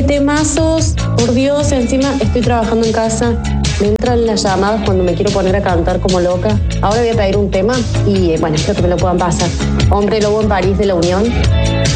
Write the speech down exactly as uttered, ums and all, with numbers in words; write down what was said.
temazos, por Dios, encima estoy trabajando en casa, me entran las llamadas cuando me quiero poner a cantar como loca. Ahora voy a pedir un tema y eh, bueno, espero que me lo puedan pasar. Hombre Lobo en París de La Unión.